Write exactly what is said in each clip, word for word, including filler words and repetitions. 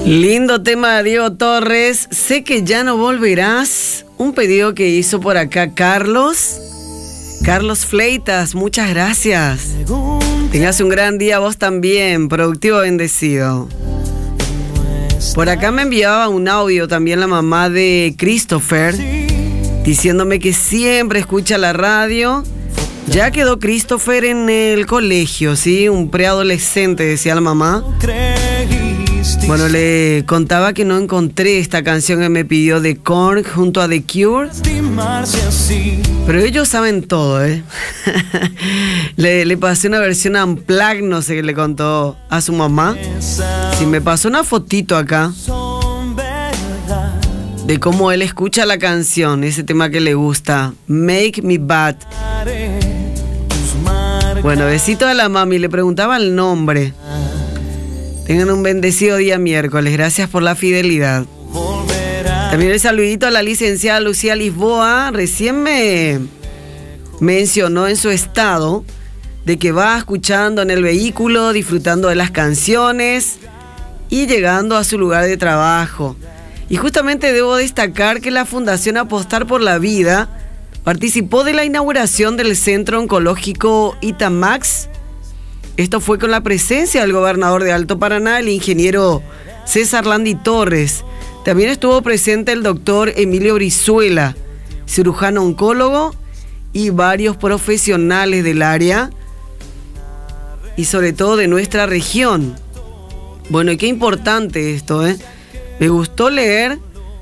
Lindo tema de Diego Torres. Sé que ya no volverás. Un pedido que hizo por acá Carlos. Carlos Fleitas, muchas gracias. Tengas un gran día vos también. Productivo, bendecido. Por acá me enviaba un audio también la mamá de Christopher, diciéndome que siempre escucha la radio. Ya quedó Christopher en el colegio, ¿sí? Un preadolescente, decía la mamá. Bueno, le contaba que no encontré esta canción que me pidió de Korn junto a The Cure. Pero ellos saben todo, ¿eh? le, le pasé una versión unplugged, no sé qué le contó a su mamá. Sí, me pasó una fotito acá de cómo él escucha la canción, ese tema que le gusta, Make Me Bad. Bueno, besito a la mami, le preguntaba el nombre. Tengan un bendecido día miércoles, gracias por la fidelidad. También el saludito a la licenciada Lucía Lisboa. Recién me mencionó en su estado de que va escuchando en el vehículo, disfrutando de las canciones y llegando a su lugar de trabajo. Y justamente debo destacar que la Fundación Apostar por la Vida participó de la inauguración del Centro Oncológico Itamax. Esto fue con la presencia del gobernador de Alto Paraná, el ingeniero César Landi Torres. También estuvo presente el doctor Emilio Brizuela, cirujano oncólogo, y varios profesionales del área y sobre todo de nuestra región. Bueno, y qué importante esto, ¿eh? Me gustó leer: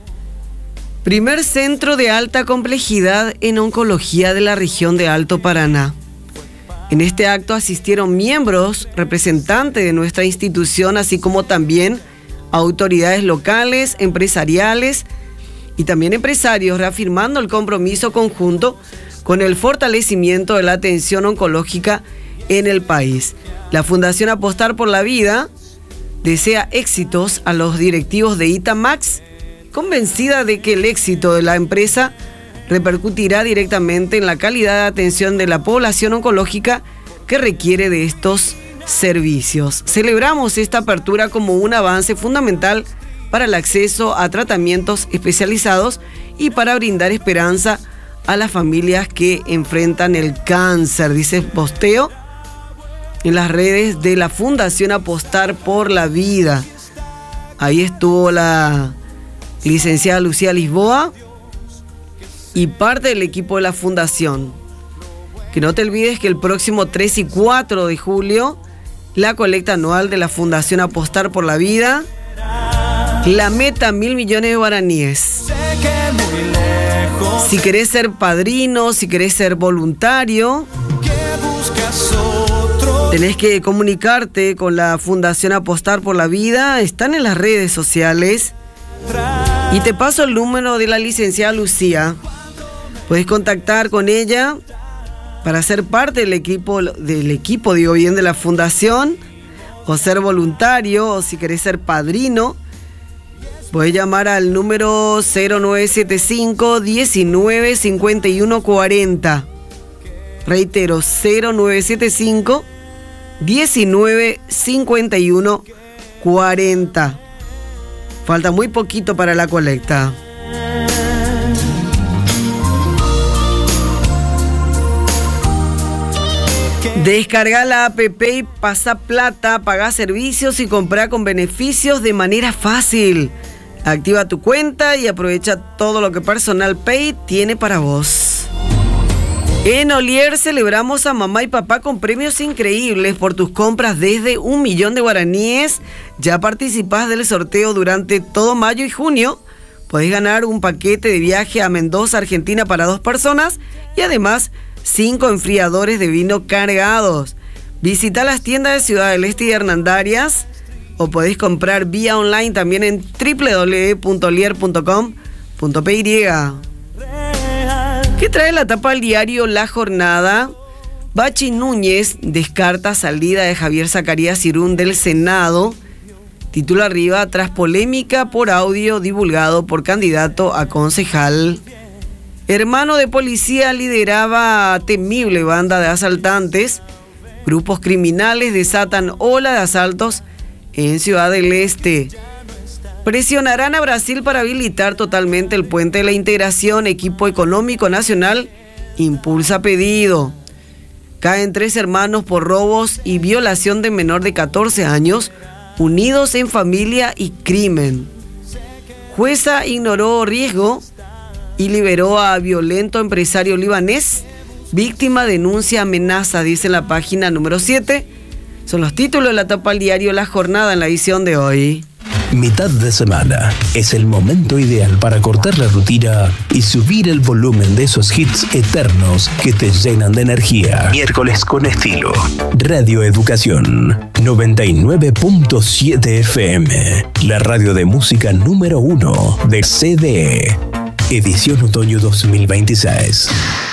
primer centro de alta complejidad en oncología de la región de Alto Paraná. En este acto asistieron miembros, representantes de nuestra institución, así como también autoridades locales, empresariales y también empresarios, reafirmando el compromiso conjunto con el fortalecimiento de la atención oncológica en el país. La Fundación Apostar por la Vida desea éxitos a los directivos de Itamax, convencida de que el éxito de la empresa repercutirá directamente en la calidad de atención de la población oncológica que requiere de estos servicios. Celebramos esta apertura como un avance fundamental para el acceso a tratamientos especializados y para brindar esperanza a las familias que enfrentan el cáncer, dice el posteo en las redes de la Fundación Apostar por la Vida. Ahí estuvo la licenciada Lucía Lisboa y parte del equipo de la fundación. Que no te olvides que el próximo tres y cuatro de julio, la colecta anual de la Fundación Apostar por la Vida, la meta mil millones de guaraníes. Si querés ser padrino, si querés ser voluntario, tenés que comunicarte con la Fundación Apostar por la Vida. Están en las redes sociales. Y te paso el número de la licenciada Lucía. Puedes contactar con ella para ser parte del equipo, del equipo, digo bien, de la fundación, o ser voluntario, o si querés ser padrino, puedes llamar al número cero nueve siete cinco, diecinueve, cincuenta y uno, cuarenta. Reitero, cero nueve siete cinco, diecinueve, cincuenta y uno, cuarenta. Falta muy poquito para la colecta. Descarga la app y pasa plata, paga servicios y compra con beneficios de manera fácil. Activa tu cuenta y aprovecha todo lo que Personal Pay tiene para vos. En Olier celebramos a mamá y papá con premios increíbles por tus compras desde un millón de guaraníes. Ya participás del sorteo durante todo mayo y junio. Podés ganar un paquete de viaje a Mendoza, Argentina para dos personas y además cinco enfriadores de vino cargados. Visita las tiendas de Ciudad del Este y Hernandarias o podés comprar vía online también en doble u doble u doble u punto olier punto com punto p y. ¿Qué trae la tapa del diario La Jornada? Bachi Núñez descarta salida de Javier Zacarías Irún del Senado. Título arriba: tras polémica por audio divulgado por candidato a concejal. Hermano de policía lideraba temible banda de asaltantes. Grupos criminales desatan ola de asaltos en Ciudad del Este. Presionarán a Brasil para habilitar totalmente el puente de la integración. Equipo económico nacional impulsa pedido. Caen tres hermanos por robos y violación de menor de catorce años, unidos en familia y crimen. Jueza ignoró riesgo y liberó a violento empresario libanés. Víctima denuncia amenaza, dice la página número siete. Son los títulos de la tapa al diario La Jornada en la edición de hoy. Mitad de semana es el momento ideal para cortar la rutina y subir el volumen de esos hits eternos que te llenan de energía. Miércoles con estilo. Radio Educación noventa y nueve punto siete F M. La radio de música número uno de C D E. Edición otoño dos mil veintiséis.